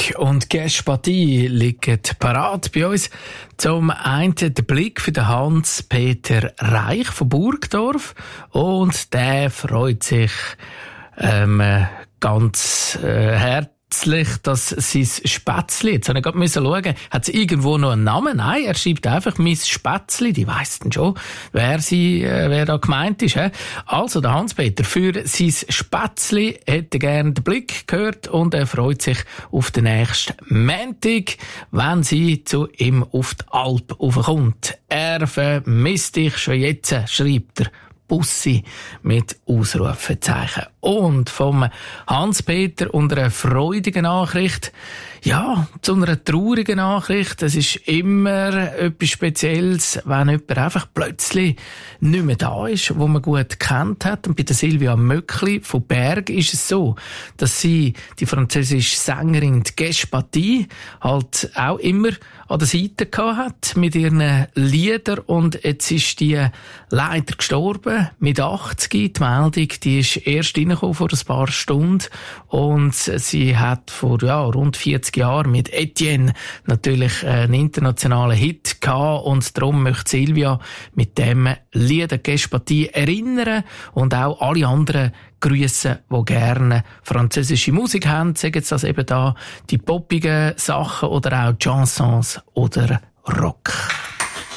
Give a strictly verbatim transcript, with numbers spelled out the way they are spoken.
Blick und Gespatie liegen parat bei uns. Zum einen der Blick für den Hans-Peter Reich von Burgdorf. Und der freut sich ähm, ganz äh, herzlich, dass sein Spätzli, jetzt habe ich gerade schauen, hat es irgendwo noch einen Namen? Nein, er schreibt einfach «Mein Spätzli», die weiss dann schon, wer, sie, äh, wer da gemeint ist. He? Also der Hans-Peter, für sein Spätzli hätte gerne den Blick gehört und er freut sich auf den nächsten Montag, wenn sie zu ihm auf die Alp raufkommt. Er vermisst dich schon jetzt, schreibt er. Bussi mit Ausrufezeichen. Und vom Hans-Peter und einer freudigen Nachricht, ja, zu einer traurigen Nachricht. Es ist immer etwas Spezielles, wenn jemand einfach plötzlich nicht mehr da ist, wo man gut kennt hat. Und bei der Silvia Möckli von Berg ist es so, dass sie, die französische Sängerin Gespatie, halt auch immer an der Seite gehabt hat mit ihren Liedern. Und jetzt ist die leider gestorben mit achtzig. Die Meldung, die ist erst reingekommen vor ein paar Stunden. Und sie hat vor ja, rund vierzig Jahren mit Etienne natürlich einen internationalen Hit gehabt. Und darum möchte Silvia mit dem Lied Gespatie erinnern und auch alle anderen grüßen, die gerne französische Musik haben. Sagen Sie das eben da, die poppigen Sachen oder auch Chansons oder Rock.